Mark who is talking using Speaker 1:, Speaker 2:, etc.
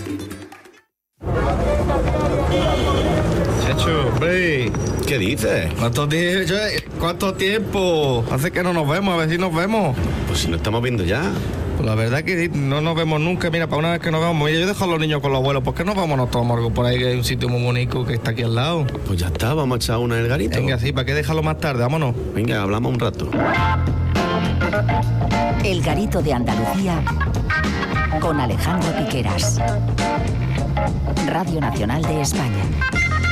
Speaker 1: Chechu, hombre.
Speaker 2: ¿Qué dices?
Speaker 1: ¿Cuánto tiempo? Hace que no nos vemos, a ver si nos vemos.
Speaker 2: Pues si nos estamos viendo ya.
Speaker 1: Pues la verdad que no nos vemos nunca. Mira, para una vez que nos vemos, yo dejo a los niños con los abuelos. ¿Por qué no vamos, nos tomamos algo por ahí, que hay un sitio muy bonito que está aquí al lado?
Speaker 2: Pues ya está, vamos a echar una en el garito.
Speaker 1: Venga, sí, ¿para qué dejarlo más tarde? Vámonos.
Speaker 2: Venga, hablamos un rato.
Speaker 3: El Garito de Andalucía con Alejandro Piqueras. Radio Nacional de España.